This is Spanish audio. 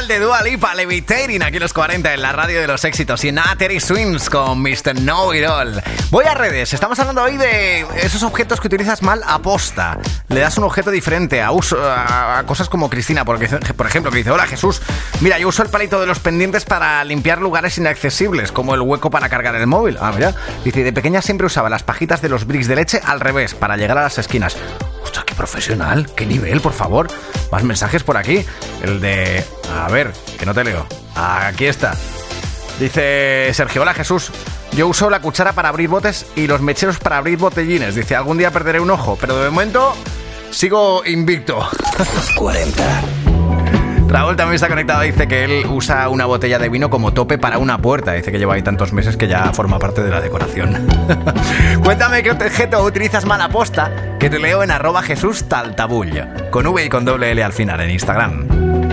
brutal de Dua Lipa, Levitating, aquí los 40 en la radio de los éxitos y en Terry Swims con Mr. Know It All. Voy a redes, estamos hablando hoy de esos objetos que utilizas mal aposta. Le das un objeto diferente a cosas como Cristina, por ejemplo, que dice: hola Jesús, mira, yo uso el palito de los pendientes para limpiar lugares inaccesibles, como el hueco para cargar el móvil. Ah, mira, dice, de pequeña siempre usaba las pajitas de los bricks de leche al revés, para llegar a las esquinas. ¡Ostras, qué profesional! ¡Qué nivel, por favor! Más mensajes por aquí. El de... A ver, que no te leo. Aquí está. Dice Sergio: hola Jesús, yo uso la cuchara para abrir botes y los mecheros para abrir botellines. Dice: algún día perderé un ojo, pero de momento sigo invicto. 40. Raúl también está conectado, dice que él usa una botella de vino como tope para una puerta. Dice que lleva ahí tantos meses que ya forma parte de la decoración. Cuéntame qué objeto utilizas mal aposta, que te leo en @JesúsTaltabull, con V y con doble L al final en Instagram.